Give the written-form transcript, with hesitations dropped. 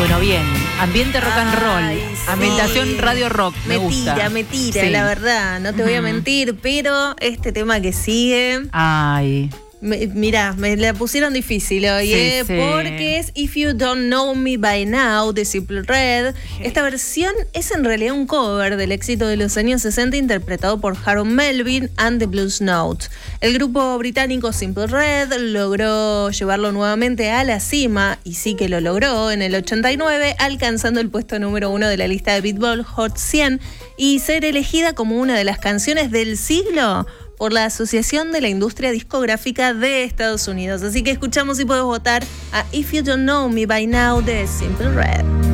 Bueno, bien. Ambiente rock and roll. Ay, sí. Ambientación radio rock. Me gusta. Me tira, Sí. la verdad. No te voy a mentir, pero este tema que sigue... Ay. Mirá, me la pusieron difícil hoy, Sí, sí. porque es If You Don't Know Me By Now de Simple Red. Esta versión es en realidad un cover del éxito de los años 60 interpretado por Harold Melvin and the Blues Notes. El grupo británico Simple Red logró llevarlo nuevamente a la cima, y sí que lo logró en el 89, alcanzando el puesto número 1 de la lista de Billboard Hot 100 y ser elegida como una de las canciones del siglo por la Asociación de la Industria Discográfica de Estados Unidos. Así que escuchamos y podés votar a If You Don't Know Me By Now de Simple Red.